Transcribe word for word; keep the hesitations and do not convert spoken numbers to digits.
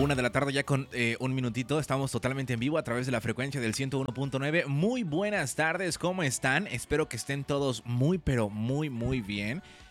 una de la tarde ya con eh, un minutito. Estamos totalmente en vivo a través de la frecuencia del ciento uno punto nueve. Muy buenas tardes, ¿cómo están? Espero que estén todos muy, pero muy, muy bien.